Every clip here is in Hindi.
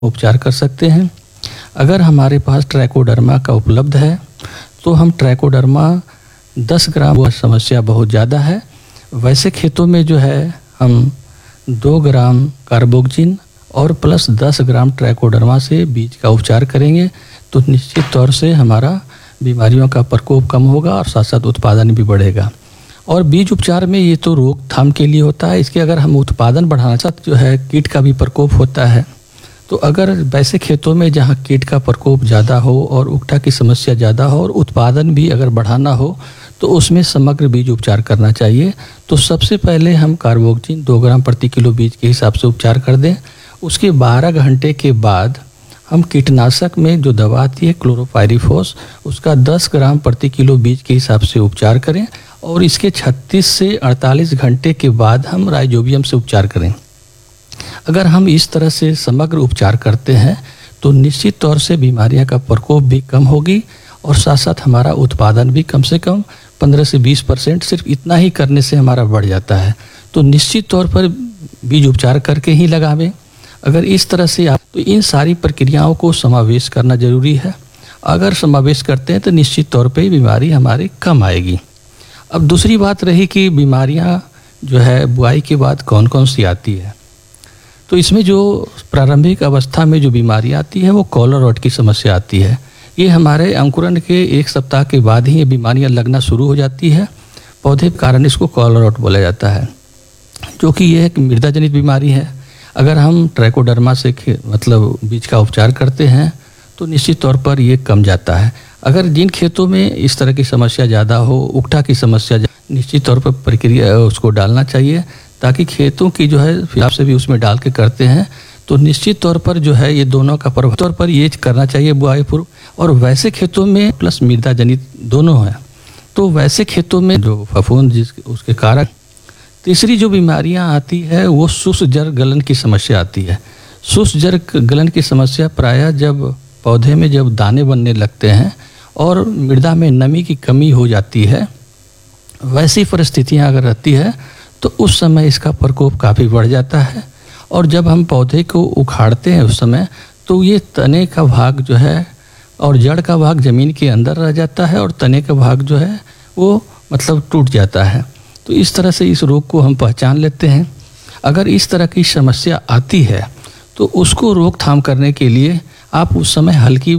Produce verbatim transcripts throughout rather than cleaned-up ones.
उपचार कर सकते हैं। अगर हमारे पास ट्राइकोडर्मा का उपलब्ध है तो हम ट्राइकोडर्मा दस ग्राम, वो समस्या बहुत ज़्यादा है, वैसे खेतों में जो है हम दो ग्राम कार्बोक्जिन और प्लस दस ग्राम ट्राइकोडर्मा से बीज का उपचार करेंगे तो निश्चित तौर से हमारा बीमारियों का प्रकोप कम होगा और साथ साथ उत्पादन भी बढ़ेगा। और बीज उपचार में ये तो रोकथाम के लिए होता है, इसके अगर हम उत्पादन बढ़ाना चाहते जो है कीट का भी प्रकोप होता है, तो अगर वैसे खेतों में जहाँ कीट का प्रकोप ज़्यादा हो और उकठा की समस्या ज़्यादा हो और उत्पादन भी अगर बढ़ाना हो तो उसमें समग्र बीज उपचार करना चाहिए। तो सबसे पहले हम कार्बोक्जिन दो ग्राम प्रति किलो बीज के हिसाब से उपचार कर दें। उसके बारह घंटे के बाद हम कीटनाशक में जो दवा आती है क्लोरोपाइरीफॉस, उसका दस ग्राम प्रति किलो बीज के हिसाब से उपचार करें और इसके छत्तीस से अड़तालीस घंटे के बाद हम राइजोबियम से उपचार करें। अगर हम इस तरह से समग्र उपचार करते हैं तो निश्चित तौर से बीमारियां का प्रकोप भी कम होगी और साथ साथ हमारा उत्पादन भी कम से कम पंद्रह से बीस परसेंट सिर्फ इतना ही करने से हमारा बढ़ जाता है। तो निश्चित तौर पर बीज उपचार करके ही लगावें। अगर इस तरह से आप, तो इन सारी प्रक्रियाओं को समावेश करना जरूरी है। अगर समावेश करते हैं तो निश्चित तौर पे बीमारी हमारी कम आएगी। अब दूसरी बात रही कि बीमारियां जो है बुआई के बाद कौन कौन सी आती है, तो इसमें जो प्रारंभिक अवस्था में जो बीमारी आती है वो कॉलर रॉट की समस्या आती है। ये हमारे अंकुरण के एक सप्ताह के बाद ही ये बीमारियां लगना शुरू हो जाती है। पौधे के कारण इसको कॉलर रॉट बोला जाता है, जो कि यह एक मृदा जनित बीमारी है। अगर हम ट्राइकोडर्मा से मतलब बीज का उपचार करते हैं तो निश्चित तौर पर ये कम जाता है। अगर जिन खेतों में इस तरह की समस्या ज़्यादा हो, उकठा की समस्या, निश्चित तौर पर प्रक्रिया उसको डालना चाहिए ताकि खेतों की जो है हिसाब से भी उसमें डाल के करते हैं तो निश्चित तौर पर जो है ये दोनों का प्रभाव तौर पर ये करना चाहिए बुआई पूर्व। और वैसे खेतों में प्लस मृदा जनित दोनों है, तो वैसे खेतों में जो फफूंद जिस उसके कारक। तीसरी जो बीमारियां आती है वो शुष्क जड़ गलन की समस्या आती है। शुष्क जड़ गलन की समस्या प्रायः जब पौधे में जब दाने बनने लगते हैं और मृदा में नमी की कमी हो जाती है, वैसी परिस्थितियां अगर रहती है तो उस समय इसका प्रकोप काफ़ी बढ़ जाता है। और जब हम पौधे को उखाड़ते हैं उस समय तो ये तने का भाग जो है और जड़ का भाग ज़मीन के अंदर रह जाता है और तने का भाग जो है वो मतलब टूट जाता है। तो इस तरह से इस रोग को हम पहचान लेते हैं। अगर इस तरह की समस्या आती है तो उसको रोकथाम करने के लिए आप उस समय हल्की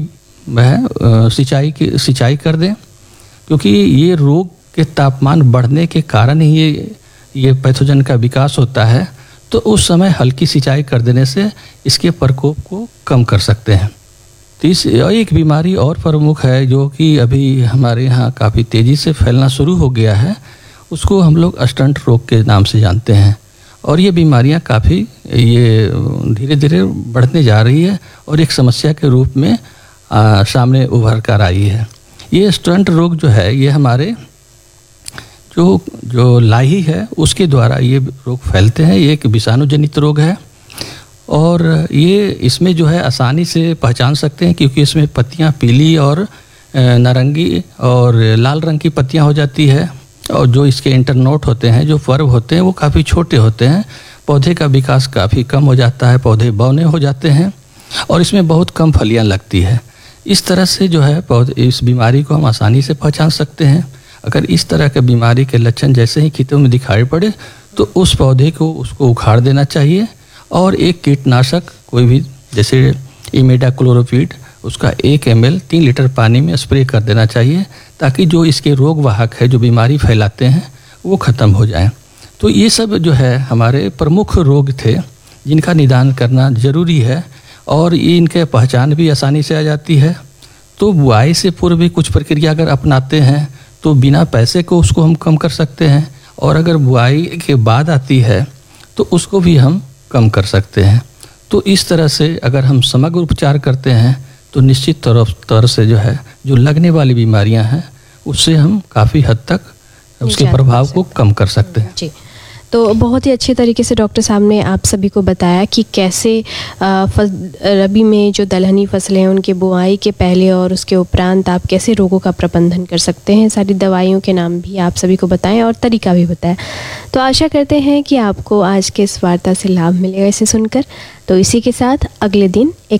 वह सिंचाई की सिंचाई कर दें, क्योंकि ये रोग के तापमान बढ़ने के कारण ही ये ये पैथोजन का विकास होता है। तो उस समय हल्की सिंचाई कर देने से इसके प्रकोप को कम कर सकते हैं। तीस एक बीमारी और प्रमुख है जो कि अभी हमारे यहाँ काफ़ी तेज़ी से फैलना शुरू हो गया है, उसको हम लोग स्टंट रोग के नाम से जानते हैं। और ये बीमारियां काफ़ी ये धीरे धीरे बढ़ने जा रही है और एक समस्या के रूप में आ, सामने उभर कर आई है। ये स्टंट रोग जो है ये हमारे जो जो लाही है उसके द्वारा ये रोग फैलते हैं। ये एक विषाणु जनित रोग है और ये इसमें जो है आसानी से पहचान सकते हैं, क्योंकि इसमें पत्तियां पीली और नारंगी और लाल रंग की पत्तियां हो जाती है और जो इसके इंटरनोट होते हैं, जो पर्व होते हैं, वो काफ़ी छोटे होते हैं। पौधे का विकास काफ़ी कम हो जाता है, पौधे बौने हो जाते हैं और इसमें बहुत कम फलियां लगती है। इस तरह से जो है पौधे इस बीमारी को हम आसानी से पहचान सकते हैं। अगर इस तरह के बीमारी के लक्षण जैसे ही खेतों में दिखाई पड़े तो उस पौधे को उसको उखाड़ देना चाहिए और एक कीटनाशक कोई भी जैसे इमिडाक्लोरोपीड उसका एक एम एल तीन लीटर पानी में स्प्रे कर देना चाहिए ताकि जो इसके रोग वाहक है, जो बीमारी फैलाते हैं, वो ख़त्म हो जाए। तो ये सब जो है हमारे प्रमुख रोग थे जिनका निदान करना ज़रूरी है और ये इनके पहचान भी आसानी से आ जाती है। तो बुआई से पूर्व भी कुछ प्रक्रिया अगर अपनाते हैं तो बिना पैसे को उसको हम कम कर सकते हैं और अगर बुआई के बाद आती है तो उसको भी हम कम कर सकते हैं। तो इस तरह से अगर हम समग्र उपचार करते हैं तो निश्चित तौर से जो है जो लगने वाली बीमारियां हैं उससे हम काफ़ी हद तक उसके प्रभाव को कम कर सकते हैं। जी, तो बहुत ही अच्छे तरीके से डॉक्टर साहब ने आप सभी को बताया कि कैसे रबी में जो दलहनी फसलें हैं उनके बुआई के पहले और उसके उपरांत आप कैसे रोगों का प्रबंधन कर सकते हैं। सारी दवाइयों के नाम भी आप सभी को बताएं और तरीका भी बताया। तो आशा करते हैं कि आपको आज के इस वार्ता से लाभ मिलेगा इसे सुनकर। तो इसी के साथ अगले दिन एक